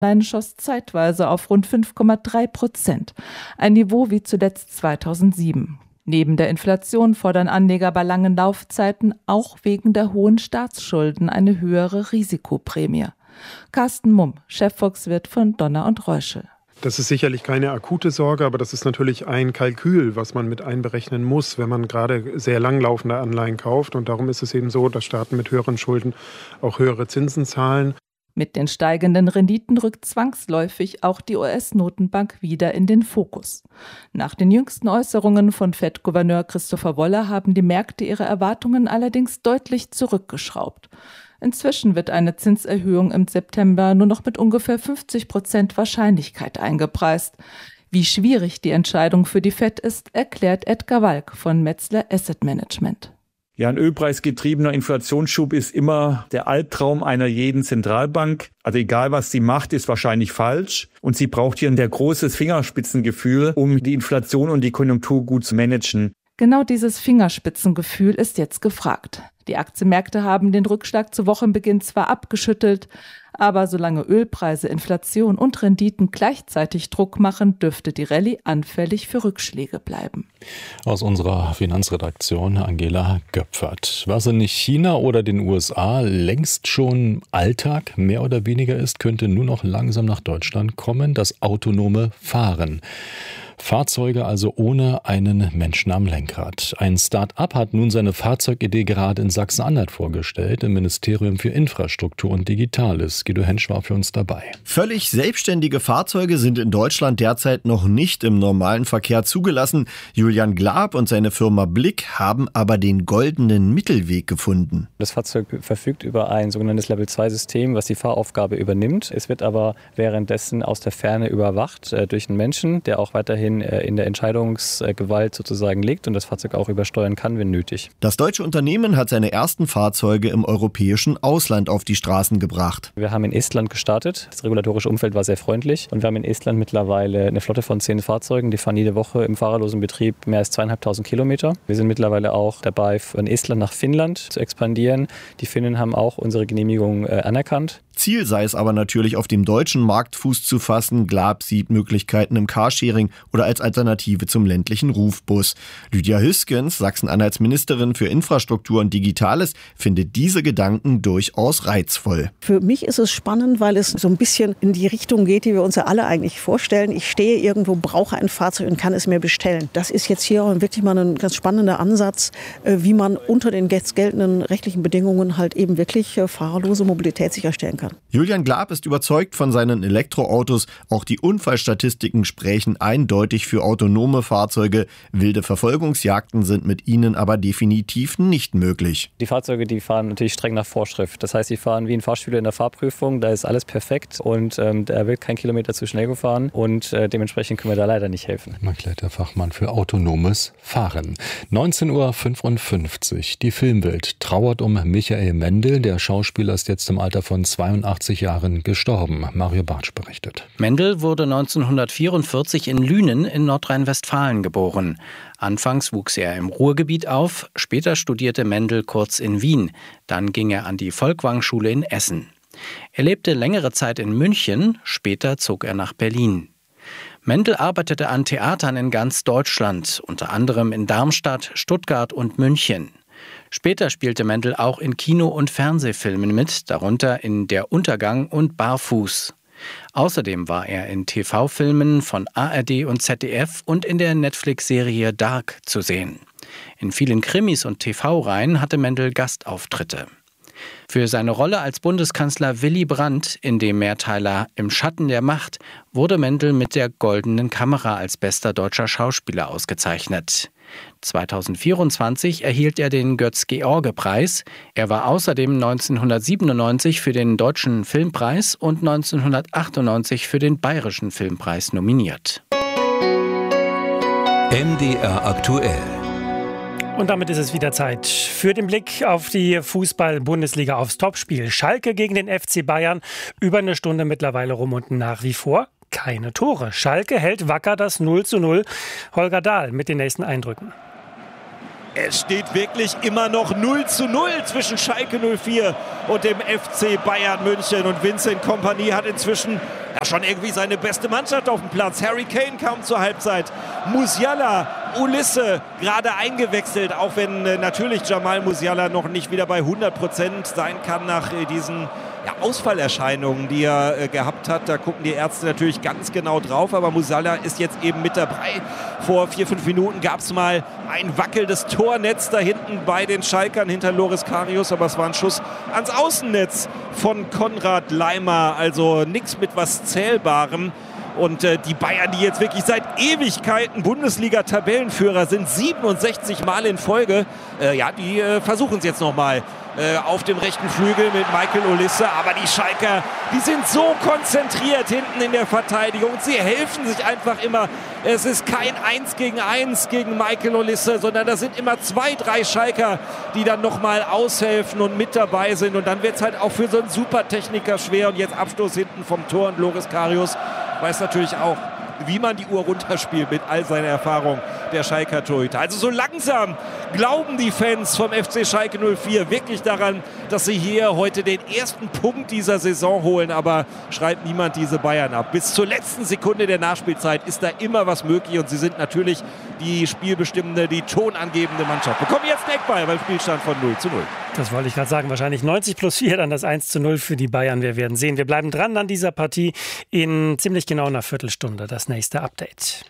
Anleihen schoss zeitweise auf rund 5,3%, ein Niveau wie zuletzt 2007. Neben der Inflation fordern Anleger bei langen Laufzeiten auch wegen der hohen Staatsschulden eine höhere Risikoprämie. Carsten Mumm, Chefvolkswirt von Donner und Reuschel. Das ist sicherlich keine akute Sorge, aber das ist natürlich ein Kalkül, was man mit einberechnen muss, wenn man gerade sehr langlaufende Anleihen kauft. Und darum ist es eben so, dass Staaten mit höheren Schulden auch höhere Zinsen zahlen. Mit den steigenden Renditen rückt zwangsläufig auch die US-Notenbank wieder in den Fokus. Nach den jüngsten Äußerungen von Fed-Gouverneur Christopher Waller haben die Märkte ihre Erwartungen allerdings deutlich zurückgeschraubt. Inzwischen wird eine Zinserhöhung im September nur noch mit ungefähr 50% Wahrscheinlichkeit eingepreist. Wie schwierig die Entscheidung für die Fed ist, erklärt Edgar Walk von Metzler Asset Management. Ja, ein ölpreisgetriebener Inflationsschub ist immer der Albtraum einer jeden Zentralbank. Also egal, was sie macht, ist wahrscheinlich falsch. Und sie braucht hier ein sehr großes Fingerspitzengefühl, um die Inflation und die Konjunktur gut zu managen. Genau dieses Fingerspitzengefühl ist jetzt gefragt. Die Aktienmärkte haben den Rückschlag zu Wochenbeginn zwar abgeschüttelt, aber solange Ölpreise, Inflation und Renditen gleichzeitig Druck machen, dürfte die Rallye anfällig für Rückschläge bleiben. Aus unserer Finanzredaktion Angela Göpfert. Was in China oder den USA längst schon Alltag mehr oder weniger ist, könnte nur noch langsam nach Deutschland kommen: das autonome Fahren. Fahrzeuge also ohne einen Menschen am Lenkrad. Ein Start-up hat nun seine Fahrzeugidee gerade in Sachsen-Anhalt vorgestellt, im Ministerium für Infrastruktur und Digitales. Guido Hensch war für uns dabei. Völlig selbstständige Fahrzeuge sind in Deutschland derzeit noch nicht im normalen Verkehr zugelassen. Julian Glab und seine Firma Blick haben aber den goldenen Mittelweg gefunden. Das Fahrzeug verfügt über ein sogenanntes Level-2-System, was die Fahraufgabe übernimmt. Es wird aber währenddessen aus der Ferne überwacht durch einen Menschen, der auch weiterhin in der Entscheidungsgewalt sozusagen liegt und das Fahrzeug auch übersteuern kann, wenn nötig. Das deutsche Unternehmen hat seine ersten Fahrzeuge im europäischen Ausland auf die Straßen gebracht. Wir haben in Estland gestartet. Das regulatorische Umfeld war sehr freundlich und wir haben in Estland mittlerweile eine Flotte von 10 Fahrzeugen. Die fahren jede Woche im fahrerlosen Betrieb mehr als 2.500 Kilometer. Wir sind mittlerweile auch dabei, von Estland nach Finnland zu expandieren. Die Finnen haben auch unsere Genehmigung anerkannt. Ziel sei es aber natürlich, auf dem deutschen Markt Fuß zu fassen. Glab sieht Möglichkeiten im Carsharing oder als Alternative zum ländlichen Rufbus. Lydia Hüskens, Sachsen-Anhalts Ministerin für Infrastruktur und Digitales, findet diese Gedanken durchaus reizvoll. Für mich ist es spannend, weil es so ein bisschen in die Richtung geht, die wir uns ja alle eigentlich vorstellen. Ich stehe irgendwo, brauche ein Fahrzeug und kann es mir bestellen. Das ist jetzt hier wirklich mal ein ganz spannender Ansatz, wie man unter den jetzt geltenden rechtlichen Bedingungen halt eben wirklich fahrerlose Mobilität sicherstellen kann. Julian Glab ist überzeugt von seinen Elektroautos. Auch die Unfallstatistiken sprechen eindeutig für autonome Fahrzeuge. Wilde Verfolgungsjagden sind mit ihnen aber definitiv nicht möglich. Die Fahrzeuge, die fahren natürlich streng nach Vorschrift. Das heißt, sie fahren wie ein Fahrschüler in der Fahrprüfung. Da ist alles perfekt und da wird kein Kilometer zu schnell gefahren und dementsprechend können wir da leider nicht helfen. Erklärt der Fachmann für autonomes Fahren. 19:55 Uhr. Die Filmwelt trauert um Michael Mendel. Der Schauspieler ist jetzt im Alter von 82 Jahren gestorben. Mario Bartsch berichtet. Mendel wurde 1944 in Lünen in Nordrhein-Westfalen geboren. Anfangs wuchs er im Ruhrgebiet auf, später studierte Mendel kurz in Wien. Dann ging er an die Folkwang-Schule in Essen. Er lebte längere Zeit in München, später zog er nach Berlin. Mendel arbeitete an Theatern in ganz Deutschland, unter anderem in Darmstadt, Stuttgart und München. Später spielte Mendel auch in Kino- und Fernsehfilmen mit, darunter in Der Untergang und Barfuß. Außerdem war er in TV-Filmen von ARD und ZDF und in der Netflix-Serie Dark zu sehen. In vielen Krimis und TV-Reihen hatte Mendel Gastauftritte. Für seine Rolle als Bundeskanzler Willy Brandt in dem Mehrteiler Im Schatten der Macht wurde Mendel mit der Goldenen Kamera als bester deutscher Schauspieler ausgezeichnet. 2024 erhielt er den Götz-George-Preis. Er war außerdem 1997 für den Deutschen Filmpreis und 1998 für den Bayerischen Filmpreis nominiert. MDR aktuell. Und damit ist es wieder Zeit für den Blick auf die Fußball-Bundesliga, aufs Topspiel. Schalke gegen den FC Bayern. Über eine Stunde mittlerweile rum und nach wie vor keine Tore. Schalke hält wacker das 0:0. Holger Dahl mit den nächsten Eindrücken. Es steht wirklich immer noch 0:0 zwischen Schalke 04 und dem FC Bayern München. Und Vincent Kompany hat inzwischen schon irgendwie seine beste Mannschaft auf dem Platz. Harry Kane kam zur Halbzeit. Musiala, Ulisse gerade eingewechselt, auch wenn natürlich Jamal Musiala noch nicht wieder bei 100% sein kann nach diesen Ausfallerscheinungen, die er gehabt hat. Da gucken die Ärzte natürlich ganz genau drauf, aber Musiala ist jetzt eben mit dabei. Vor 4-5 Minuten gab es mal ein wackelndes Tornetz da hinten bei den Schalkern hinter Loris Karius, aber es war ein Schuss ans Außennetz von Konrad Laimer, also nichts mit was Zählbarem. Und die Bayern, die jetzt wirklich seit Ewigkeiten Bundesliga-Tabellenführer sind, 67 Mal in Folge, die versuchen es jetzt nochmal auf dem rechten Flügel mit Michael Olise. Aber die Schalker, die sind so konzentriert hinten in der Verteidigung. Sie helfen sich einfach immer. Es ist kein 1-gegen-1 gegen Michael Olise, sondern da sind immer 2, 3 Schalker, die dann nochmal aushelfen und mit dabei sind. Und dann wird es halt auch für so einen Supertechniker schwer. Und jetzt Abstoß hinten vom Tor und Loris Karius weiß natürlich auch, wie man die Uhr runterspielt mit all seiner Erfahrung, der Schalker Torhüter. Also so langsam glauben die Fans vom FC Schalke 04 wirklich daran, dass sie hier heute den ersten Punkt dieser Saison holen. Aber schreibt niemand diese Bayern ab. Bis zur letzten Sekunde der Nachspielzeit ist da immer was möglich. Und sie sind natürlich die spielbestimmende, die tonangebende Mannschaft. Bekommen jetzt einen Eckball beim Spielstand von 0:0. Das wollte ich gerade sagen. Wahrscheinlich 90+4, dann das 1:0 für die Bayern. Wir werden sehen. Wir bleiben dran an dieser Partie in ziemlich genau einer Viertelstunde. Das nächste Update.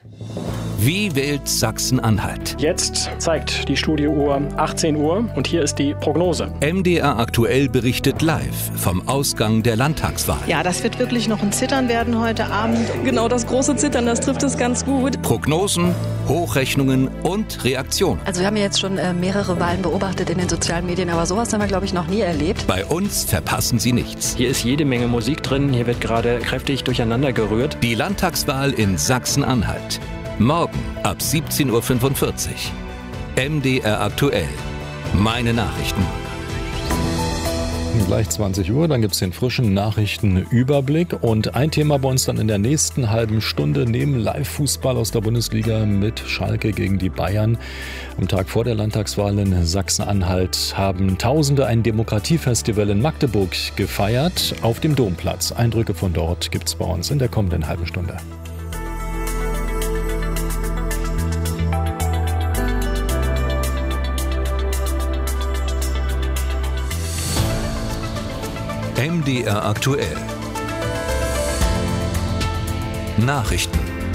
Wie wählt Sachsen-Anhalt? Jetzt zeigt die Studiouhr 18 Uhr und hier ist die Prognose. MDR aktuell berichtet live vom Ausgang der Landtagswahl. Ja, das wird wirklich noch ein Zittern werden heute Abend. Genau, das große Zittern, das trifft es ganz gut. Prognosen, Hochrechnungen und Reaktionen. Also wir haben ja jetzt schon mehrere Wahlen beobachtet in den sozialen Medien, aber sowas haben wir, glaube ich, noch nie erlebt. Bei uns verpassen Sie nichts. Hier ist jede Menge Musik drin, hier wird gerade kräftig durcheinander gerührt. Die Landtagswahl in Sachsen-Anhalt. Morgen ab 17:45 Uhr. MDR aktuell. Meine Nachrichten. Gleich 20 Uhr, dann gibt es den frischen Nachrichtenüberblick und ein Thema bei uns dann in der nächsten halben Stunde neben Live-Fußball aus der Bundesliga mit Schalke gegen die Bayern. Am Tag vor der Landtagswahl in Sachsen-Anhalt haben Tausende ein Demokratiefestival in Magdeburg gefeiert auf dem Domplatz. Eindrücke von dort gibt es bei uns in der kommenden halben Stunde. MDR aktuell. Nachrichten.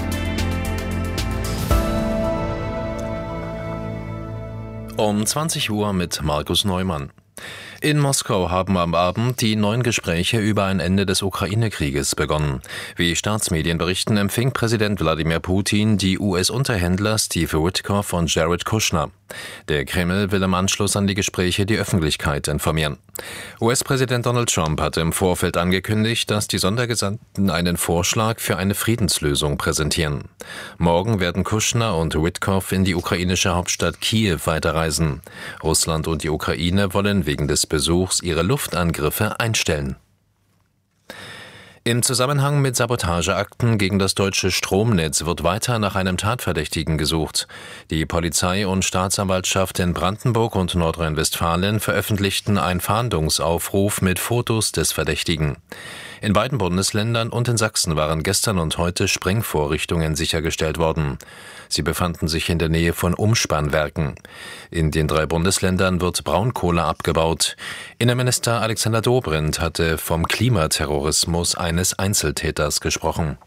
Um 20 Uhr mit Markus Neumann. In Moskau haben am Abend die neuen Gespräche über ein Ende des Ukraine-Krieges begonnen. Wie Staatsmedien berichten, empfing Präsident Wladimir Putin die US-Unterhändler Steve Witkoff und Jared Kushner. Der Kreml will im Anschluss an die Gespräche die Öffentlichkeit informieren. US-Präsident Donald Trump hatte im Vorfeld angekündigt, dass die Sondergesandten einen Vorschlag für eine Friedenslösung präsentieren. Morgen werden Kushner und Witkoff in die ukrainische Hauptstadt Kiew weiterreisen. Russland und die Ukraine wollen wegen des Besuchs ihre Luftangriffe einstellen. Im Zusammenhang mit Sabotageakten gegen das deutsche Stromnetz wird weiter nach einem Tatverdächtigen gesucht. Die Polizei und Staatsanwaltschaft in Brandenburg und Nordrhein-Westfalen veröffentlichten einen Fahndungsaufruf mit Fotos des Verdächtigen. In beiden Bundesländern und in Sachsen waren gestern und heute Sprengvorrichtungen sichergestellt worden. Sie befanden sich in der Nähe von Umspannwerken. In den 3 Bundesländern wird Braunkohle abgebaut. Innenminister Alexander Dobrindt hatte vom Klimaterrorismus eines Einzeltäters gesprochen.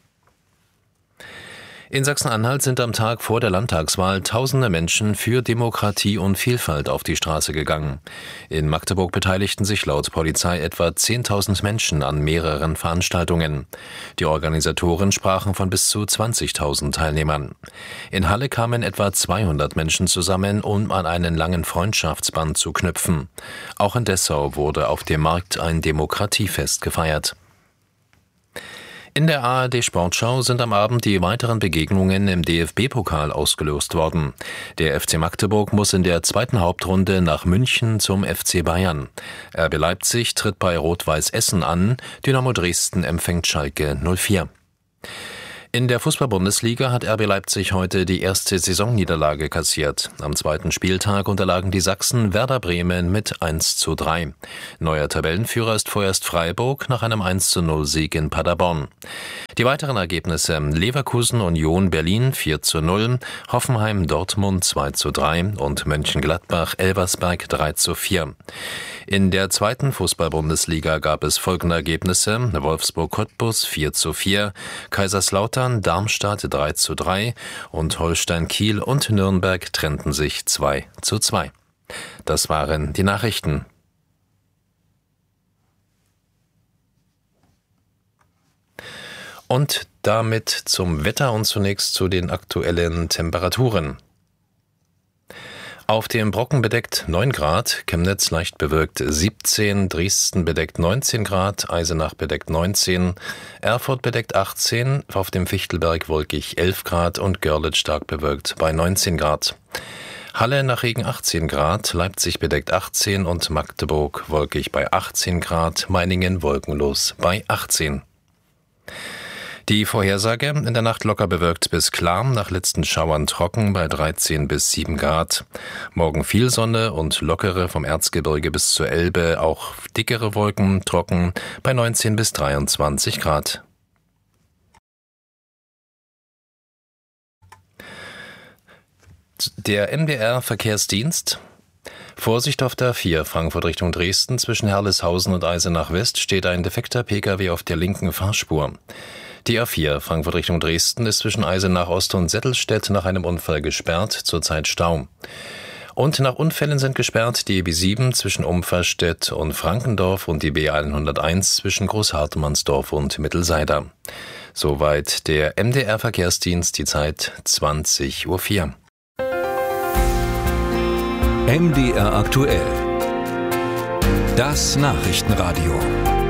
In Sachsen-Anhalt sind am Tag vor der Landtagswahl tausende Menschen für Demokratie und Vielfalt auf die Straße gegangen. In Magdeburg beteiligten sich laut Polizei etwa 10.000 Menschen an mehreren Veranstaltungen. Die Organisatoren sprachen von bis zu 20.000 Teilnehmern. In Halle kamen etwa 200 Menschen zusammen, um an einen langen Freundschaftsband zu knüpfen. Auch in Dessau wurde auf dem Markt ein Demokratiefest gefeiert. In der ARD-Sportschau sind am Abend die weiteren Begegnungen im DFB-Pokal ausgelost worden. Der FC Magdeburg muss in der zweiten Hauptrunde nach München zum FC Bayern. RB Leipzig tritt bei Rot-Weiß Essen an, Dynamo Dresden empfängt Schalke 04. In der Fußball-Bundesliga hat RB Leipzig heute die erste Saisonniederlage kassiert. Am zweiten Spieltag unterlagen die Sachsen Werder Bremen mit 1:3. Neuer Tabellenführer ist vorerst Freiburg nach einem 1:0-Sieg in Paderborn. Die weiteren Ergebnisse: Leverkusen Union Berlin 4:0, Hoffenheim Dortmund 2:3 und Mönchengladbach Elversberg 3:4. In der zweiten Fußball-Bundesliga gab es folgende Ergebnisse: Wolfsburg Cottbus 4:4, Kaiserslautern Darmstadt 3:3 und Holstein Kiel und Nürnberg trennten sich 2:2. Das waren die Nachrichten. Und damit zum Wetter und zunächst zu den aktuellen Temperaturen. Auf dem Brocken bedeckt 9 Grad, Chemnitz leicht bewölkt 17, Dresden bedeckt 19 Grad, Eisenach bedeckt 19, Erfurt bedeckt 18, auf dem Fichtelberg wolkig 11 Grad und Görlitz stark bewölkt bei 19 Grad. Halle nach Regen 18 Grad, Leipzig bedeckt 18 und Magdeburg wolkig bei 18 Grad, Meiningen wolkenlos bei 18. Die Vorhersage: in der Nacht locker bewölkt bis klar, nach letzten Schauern trocken bei 13 bis 7 Grad. Morgen viel Sonne und lockere vom Erzgebirge bis zur Elbe, auch dickere Wolken, trocken bei 19 bis 23 Grad. Der MDR-Verkehrsdienst: Vorsicht auf der A4 Frankfurt Richtung Dresden, zwischen Herleshausen und Eisenach West steht ein defekter Pkw auf der linken Fahrspur. Die A4 Frankfurt Richtung Dresden ist zwischen Eisenach Ost und Settelstedt nach einem Unfall gesperrt, zurzeit Stau. Und nach Unfällen sind gesperrt die B7 zwischen Umferstedt und Frankendorf und die B101 zwischen Großhartmannsdorf und Mittelseider. Soweit der MDR-Verkehrsdienst, die Zeit 20:04 Uhr. MDR aktuell. Das Nachrichtenradio.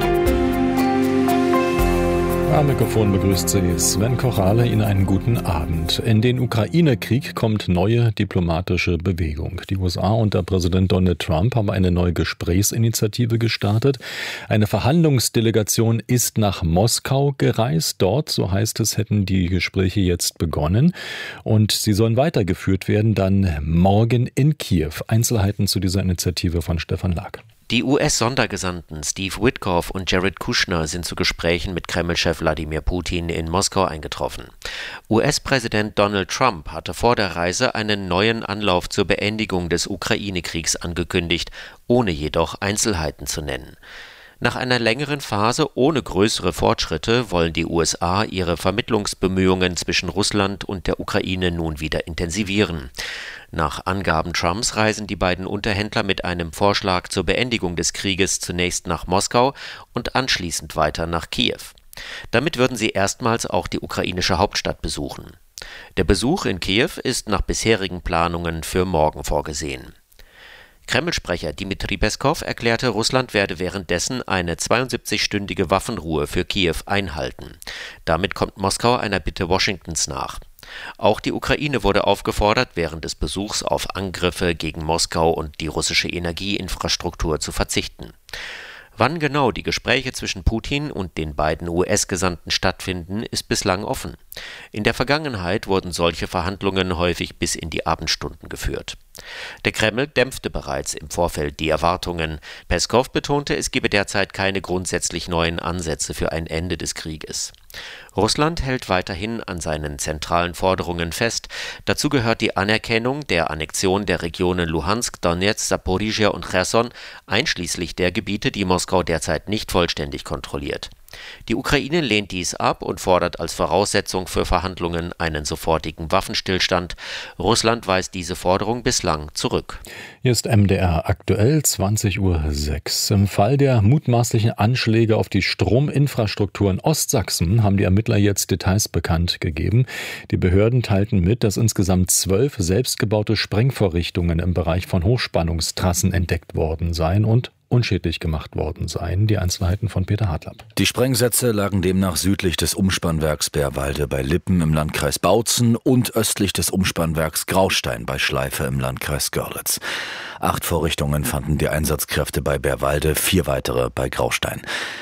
Am Mikrofon begrüßt Sie Sven Kochale. Ihnen einen guten Abend. In den Ukraine-Krieg kommt neue diplomatische Bewegung. Die USA unter Präsident Donald Trump haben eine neue Gesprächsinitiative gestartet. Eine Verhandlungsdelegation ist nach Moskau gereist. Dort, so heißt es, hätten die Gespräche jetzt begonnen. Und sie sollen weitergeführt werden dann morgen in Kiew. Einzelheiten zu dieser Initiative von Stefan Lag. Die US-Sondergesandten Steve Witkoff und Jared Kushner sind zu Gesprächen mit Kreml-Chef Wladimir Putin in Moskau eingetroffen. US-Präsident Donald Trump hatte vor der Reise einen neuen Anlauf zur Beendigung des Ukraine-Kriegs angekündigt, ohne jedoch Einzelheiten zu nennen. Nach einer längeren Phase ohne größere Fortschritte wollen die USA ihre Vermittlungsbemühungen zwischen Russland und der Ukraine nun wieder intensivieren. Nach Angaben Trumps reisen die beiden Unterhändler mit einem Vorschlag zur Beendigung des Krieges zunächst nach Moskau und anschließend weiter nach Kiew. Damit würden sie erstmals auch die ukrainische Hauptstadt besuchen. Der Besuch in Kiew ist nach bisherigen Planungen für morgen vorgesehen. Kreml-Sprecher Dmitri Peskov erklärte, Russland werde währenddessen eine 72-stündige Waffenruhe für Kiew einhalten. Damit kommt Moskau einer Bitte Washingtons nach. Auch die Ukraine wurde aufgefordert, während des Besuchs auf Angriffe gegen Moskau und die russische Energieinfrastruktur zu verzichten. Wann genau die Gespräche zwischen Putin und den beiden US-Gesandten stattfinden, ist bislang offen. In der Vergangenheit wurden solche Verhandlungen häufig bis in die Abendstunden geführt. Der Kreml dämpfte bereits im Vorfeld die Erwartungen. Peskov betonte, es gebe derzeit keine grundsätzlich neuen Ansätze für ein Ende des Krieges. Russland hält weiterhin an seinen zentralen Forderungen fest. Dazu gehört die Anerkennung der Annexion der Regionen Luhansk, Donetsk, Saporizhia und Cherson, einschließlich der Gebiete, die Moskau derzeit nicht vollständig kontrolliert. Die Ukraine lehnt dies ab und fordert als Voraussetzung für Verhandlungen einen sofortigen Waffenstillstand. Russland weist diese Forderung bislang zurück. Hier ist MDR aktuell 20:06 Uhr. Im Fall der mutmaßlichen Anschläge auf die Strominfrastruktur in Ostsachsen haben die Ermittler jetzt Details bekannt gegeben. Die Behörden teilten mit, dass insgesamt 12 selbstgebaute Sprengvorrichtungen im Bereich von Hochspannungstrassen entdeckt worden seien und unschädlich gemacht worden seien. Die Einzelheiten von Peter Hartlapp. Die Sprengsätze lagen demnach südlich des Umspannwerks Bärwalde bei Lippen im Landkreis Bautzen und östlich des Umspannwerks Graustein bei Schleife im Landkreis Görlitz. 8 Vorrichtungen fanden die Einsatzkräfte bei Bärwalde, 4 weitere bei Graustein.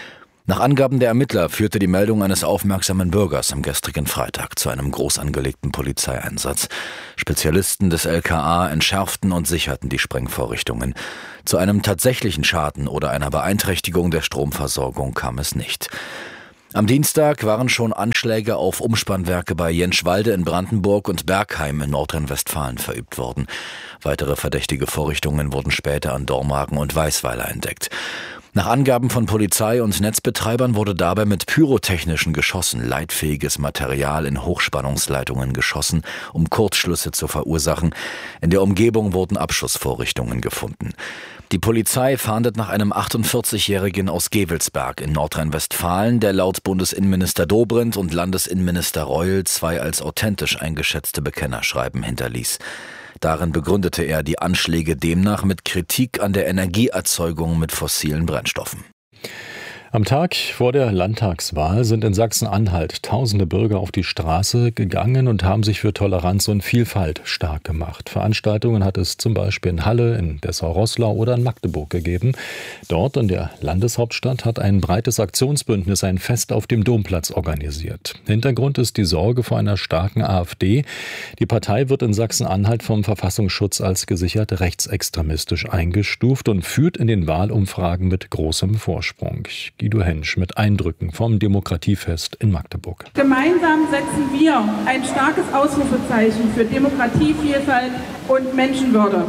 Nach Angaben der Ermittler führte die Meldung eines aufmerksamen Bürgers am gestrigen Freitag zu einem groß angelegten Polizeieinsatz. Spezialisten des LKA entschärften und sicherten die Sprengvorrichtungen. Zu einem tatsächlichen Schaden oder einer Beeinträchtigung der Stromversorgung kam es nicht. Am Dienstag waren schon Anschläge auf Umspannwerke bei Jenschwalde in Brandenburg und Bergheim in Nordrhein-Westfalen verübt worden. Weitere verdächtige Vorrichtungen wurden später an Dormagen und Weißweiler entdeckt. Nach Angaben von Polizei und Netzbetreibern wurde dabei mit pyrotechnischen Geschossen leitfähiges Material in Hochspannungsleitungen geschossen, um Kurzschlüsse zu verursachen. In der Umgebung wurden Abschussvorrichtungen gefunden. Die Polizei fahndet nach einem 48-Jährigen aus Gevelsberg in Nordrhein-Westfalen, der laut Bundesinnenminister Dobrindt und Landesinnenminister Reul 2 als authentisch eingeschätzte Bekennerschreiben hinterließ. Darin begründete er die Anschläge demnach mit Kritik an der Energieerzeugung mit fossilen Brennstoffen. Am Tag vor der Landtagswahl sind in Sachsen-Anhalt tausende Bürger auf die Straße gegangen und haben sich für Toleranz und Vielfalt stark gemacht. Veranstaltungen hat es zum Beispiel in Halle, in Dessau-Roßlau oder in Magdeburg gegeben. Dort in der Landeshauptstadt hat ein breites Aktionsbündnis ein Fest auf dem Domplatz organisiert. Hintergrund ist die Sorge vor einer starken AfD. Die Partei wird in Sachsen-Anhalt vom Verfassungsschutz als gesichert rechtsextremistisch eingestuft und führt in den Wahlumfragen mit großem Vorsprung. Guido Hensch mit Eindrücken vom Demokratiefest in Magdeburg. Gemeinsam setzen wir ein starkes Ausrufezeichen für Demokratie, Vielfalt und Menschenwürde.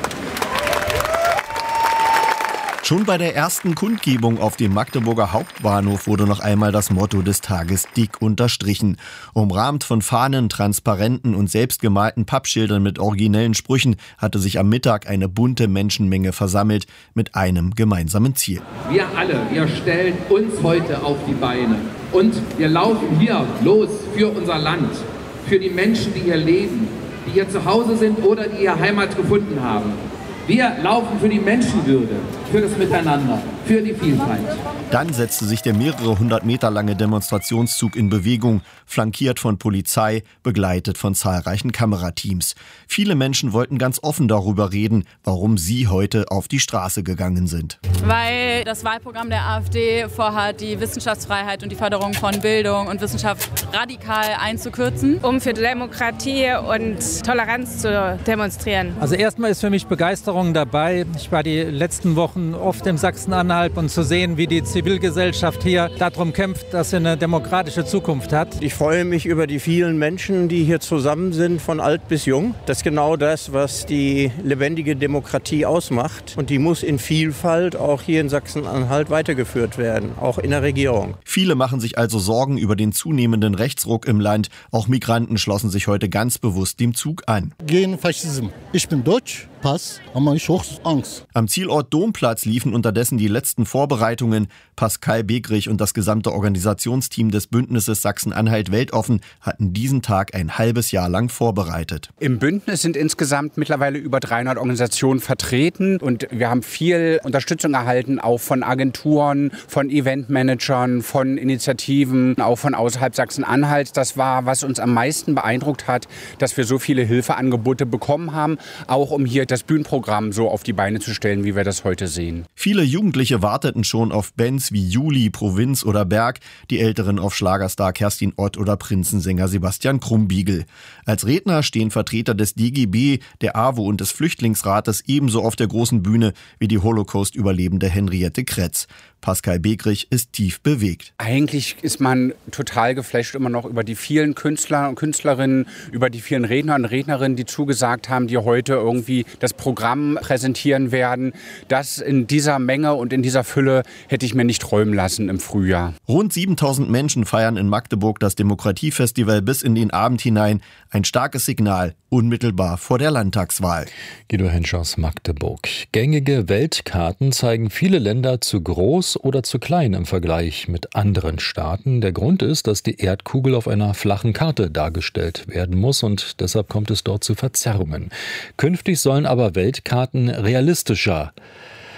Schon bei der ersten Kundgebung auf dem Magdeburger Hauptbahnhof wurde noch einmal das Motto des Tages dick unterstrichen. Umrahmt von Fahnen, Transparenten und selbstgemalten Pappschildern mit originellen Sprüchen hatte sich am Mittag eine bunte Menschenmenge versammelt mit einem gemeinsamen Ziel. Wir alle, wir stellen uns heute auf die Beine und wir laufen hier los für unser Land, für die Menschen, die hier leben, die hier zu Hause sind oder die ihre Heimat gefunden haben. Wir laufen für die Menschenwürde, für das Miteinander, für die Vielfalt. Dann setzte sich der mehrere 100 Meter lange Demonstrationszug in Bewegung, flankiert von Polizei, begleitet von zahlreichen Kamerateams. Viele Menschen wollten ganz offen darüber reden, warum sie heute auf die Straße gegangen sind. Weil das Wahlprogramm der AfD vorhat, die Wissenschaftsfreiheit und die Förderung von Bildung und Wissenschaft radikal einzukürzen. Um für Demokratie und Toleranz zu demonstrieren. Also erstmal ist für mich Begeisterung dabei. Ich war die letzten Wochen oft im Sachsen-Anhalt und zu sehen, wie die Zivilgesellschaft hier darum kämpft, dass sie eine demokratische Zukunft hat. Ich freue mich über die vielen Menschen, die hier zusammen sind, von alt bis jung. Das ist genau das, was die lebendige Demokratie ausmacht. Und die muss in Vielfalt auch hier in Sachsen-Anhalt weitergeführt werden, auch in der Regierung. Viele machen sich also Sorgen über den zunehmenden Rechtsruck im Land. Auch Migranten schlossen sich heute ganz bewusst dem Zug an. Gegen Faschismus. Ich bin Deutsch, Pass, aber ich habe Angst. Am Zielort Domplatz liefen unterdessen die letzten Vorbereitungen. Pascal Begrich und das gesamte Organisationsteam des Bündnisses Sachsen-Anhalt Weltoffen hatten diesen Tag ein halbes Jahr lang vorbereitet. Im Bündnis sind insgesamt mittlerweile über 300 Organisationen vertreten und wir haben viel Unterstützung erhalten, auch von Agenturen, von Eventmanagern, von Initiativen, auch von außerhalb Sachsen-Anhalts. Das war, was uns am meisten beeindruckt hat, dass wir so viele Hilfeangebote bekommen haben, auch um hier das Bühnenprogramm so auf die Beine zu stellen, wie wir das heute sehen. Viele Jugendliche warteten schon auf Bands wie Juli, Provinz oder Berg, die Älteren auf Schlagerstar Kerstin Ott oder Prinzensänger Sebastian Krumbiegel. Als Redner stehen Vertreter des DGB, der AWO und des Flüchtlingsrates ebenso auf der großen Bühne wie die Holocaust-Überlebende Henriette Kretz. Pascal Begrich ist tief bewegt. Eigentlich ist man total geflasht immer noch über die vielen Künstler und Künstlerinnen, über die vielen Redner und Rednerinnen, die zugesagt haben, die heute irgendwie das Programm präsentieren werden. Das in dieser Menge und in dieser Fülle hätte ich mir nicht träumen lassen im Frühjahr. Rund 7000 Menschen feiern in Magdeburg das Demokratiefestival bis in den Abend hinein. Ein starkes Signal, unmittelbar vor der Landtagswahl. Guido Hensch aus Magdeburg. Gängige Weltkarten zeigen viele Länder zu groß oder zu klein im Vergleich mit anderen Staaten. Der Grund ist, dass die Erdkugel auf einer flachen Karte dargestellt werden muss und deshalb kommt es dort zu Verzerrungen. Künftig sollen aber Weltkarten realistischer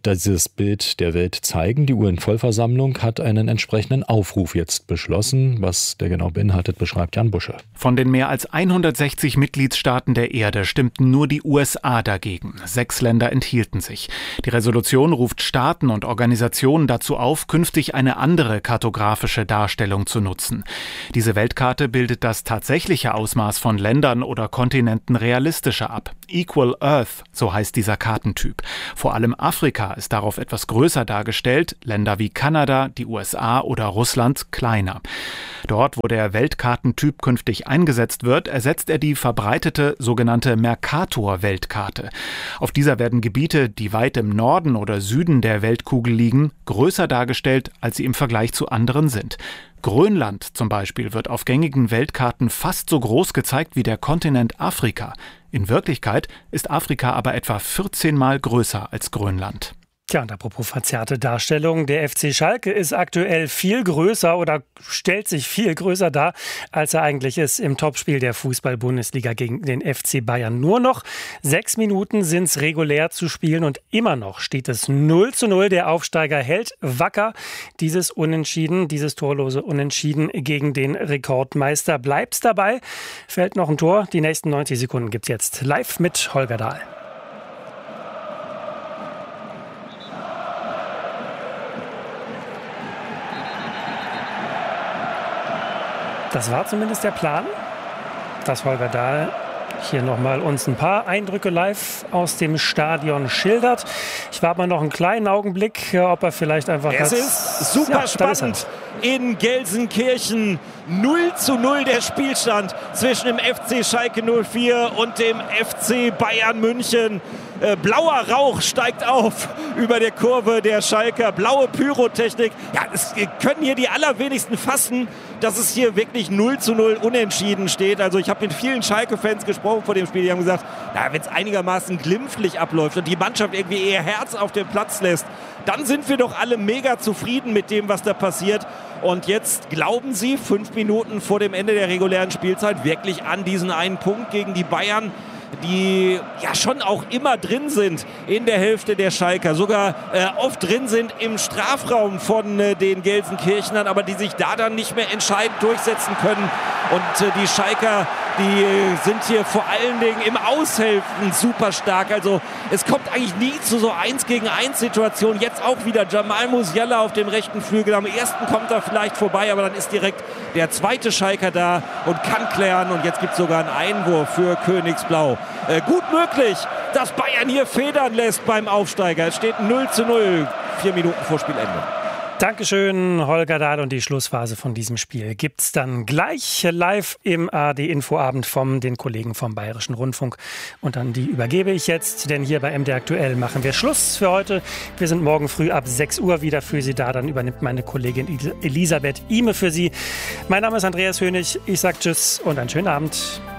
dieses Bild der Welt zeigen. Die UN-Vollversammlung hat einen entsprechenden Aufruf jetzt beschlossen. Was der genau beinhaltet, beschreibt Jan Busche. Von den mehr als 160 Mitgliedstaaten der Erde stimmten nur die USA dagegen. 6 Länder enthielten sich. Die Resolution ruft Staaten und Organisationen dazu auf, künftig eine andere kartografische Darstellung zu nutzen. Diese Weltkarte bildet das tatsächliche Ausmaß von Ländern oder Kontinenten realistischer ab. Equal Earth, so heißt dieser Kartentyp. Vor allem Afrika ist darauf etwas größer dargestellt, Länder wie Kanada, die USA oder Russland kleiner. Dort, wo der Weltkartentyp künftig eingesetzt wird, ersetzt er die verbreitete sogenannte Mercator-Weltkarte. Auf dieser werden Gebiete, die weit im Norden oder Süden der Weltkugel liegen, größer dargestellt, als sie im Vergleich zu anderen sind. Grönland zum Beispiel wird auf gängigen Weltkarten fast so groß gezeigt wie der Kontinent Afrika. In Wirklichkeit ist Afrika aber etwa 14 Mal größer als Grönland. Tja, und apropos verzerrte Darstellung, der FC Schalke ist aktuell viel größer oder stellt sich viel größer dar, als er eigentlich ist im Topspiel der Fußball-Bundesliga gegen den FC Bayern. Nur noch 6 Minuten sind es regulär zu spielen und immer noch steht es 0:0. Der Aufsteiger hält wacker dieses torlose Unentschieden gegen den Rekordmeister. Bleibt's dabei, fällt noch ein Tor. Die nächsten 90 Sekunden gibt's jetzt live mit Holger Dahl. Das war zumindest der Plan, dass Holger Dahl hier nochmal uns ein paar Eindrücke live aus dem Stadion schildert. Ich warte mal noch einen kleinen Augenblick, ob er vielleicht einfach... Es ist super spannend in Gelsenkirchen. 0:0 der Spielstand zwischen dem FC Schalke 04 und dem FC Bayern München. Blauer Rauch steigt auf über der Kurve der Schalker. Blaue Pyrotechnik. Ja, es können hier die allerwenigsten fassen, dass es hier wirklich 0:0 unentschieden steht. Also ich habe mit vielen Schalke-Fans gesprochen vor dem Spiel. Die haben gesagt, wenn es einigermaßen glimpflich abläuft und die Mannschaft irgendwie ihr Herz auf den Platz lässt, dann sind wir doch alle mega zufrieden mit dem, was da passiert. Und jetzt glauben sie 5 Minuten vor dem Ende der regulären Spielzeit wirklich an diesen einen Punkt gegen die Bayern, die ja schon auch immer drin sind in der Hälfte der Schalker, sogar oft drin sind im Strafraum von den Gelsenkirchenern, aber die sich da dann nicht mehr entscheidend durchsetzen können. Und die Schalker, die sind hier vor allen Dingen im Aushelfen super stark. Also es kommt eigentlich nie zu so 1-gegen-1 Situationen. Jetzt auch wieder Jamal Musiala auf dem rechten Flügel. Am ersten kommt er vielleicht vorbei, aber dann ist direkt der zweite Schalker da und kann klären. Und jetzt gibt es sogar einen Einwurf für Königsblau. Gut möglich, dass Bayern hier federn lässt beim Aufsteiger. Es steht 0:0, 4 Minuten vor Spielende. Dankeschön, Holger Dahl. Und die Schlussphase von diesem Spiel gibt's dann gleich live im ARD-Infoabend von den Kollegen vom Bayerischen Rundfunk. Und an die übergebe ich jetzt, denn hier bei MD Aktuell machen wir Schluss für heute. Wir sind morgen früh ab 6 Uhr wieder für Sie da. Dann übernimmt meine Kollegin Elisabeth Ihme für Sie. Mein Name ist Andreas Hönig. Ich sage Tschüss und einen schönen Abend.